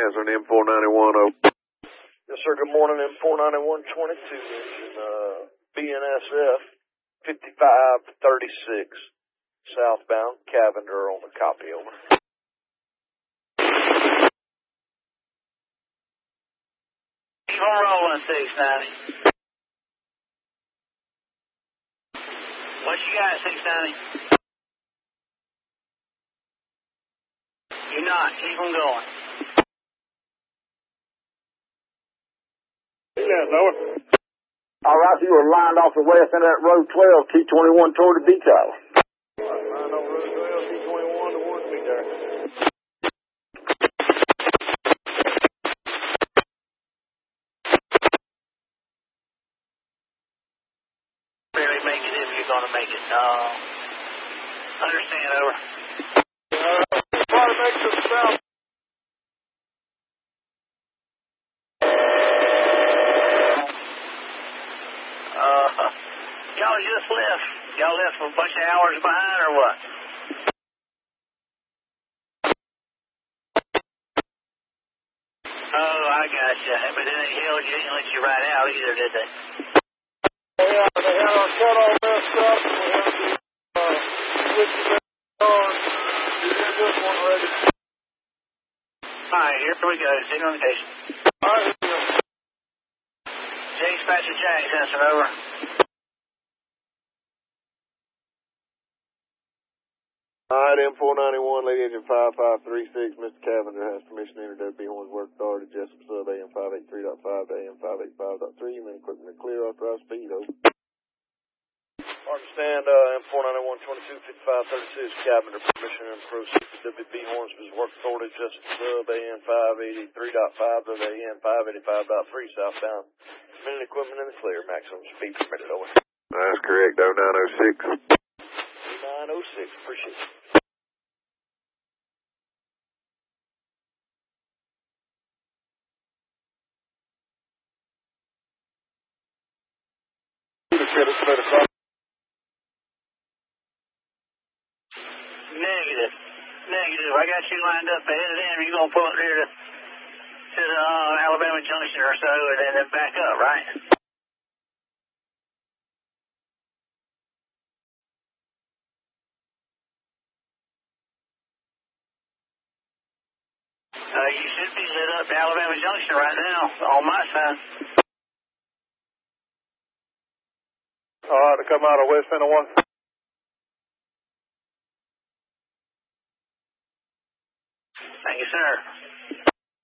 Hazard, M491, over. Yes, sir. Good morning, M49122, engine, BNSF 5536, southbound, Cavender on the copy, over. Keep on rolling, 690. What you got, 690? You're not. Keep on going. Yeah, over. All right, you were lined off the west end of that road 12, T21 toward the beach tower. Lined off road 12, T21 towards me there. Barely make it if you're going to make it. Understand, over. Try to make it south. Y'all just left. Y'all left a bunch of hours behind, or what? Oh, I gotcha. But then they held you, didn't let you ride out either, did they? Yeah, they had our cut all messed up, and we had to switch the car and get this one ready. Alright, here we go. Signal indication. Alright, here we go. Dispatcher Jack, sensor, over. Alright, M491, lead engine 5536, Mr. Cavender has permission to enter W1's work authority, Jessup sub AM 583.5 to AM 585.3, main equipment to clear, authorized speed, over. Understand, M49122 5536, Cavender, permission to proceed to WB Hornsby's work authority, Jessup sub AM 583.5 to the AM 585.3, southbound. Minute equipment in the clear, maximum speed permitted, over. That's correct, 0906. 906, appreciate it. Negative. Negative. I got you lined up ahead of them. You're going to pull up here to the Alabama Junction or so and then back up, right? You should be lit up to Alabama Junction right now on my side. All right, to come out of West End of 1. Thank you, sir.